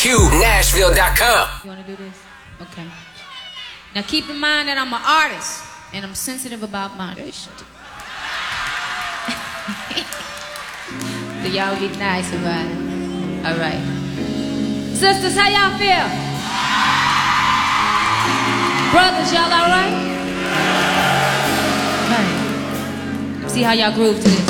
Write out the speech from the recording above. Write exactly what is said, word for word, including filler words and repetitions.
Q Nashville dot com. You want to do this? Okay. Now keep in mind that I'm an artist and I'm sensitive about my shit. So y'all be nice about it. All right. Sisters, how y'all feel? Brothers, y'all all right? All right. See how y'all groove to this.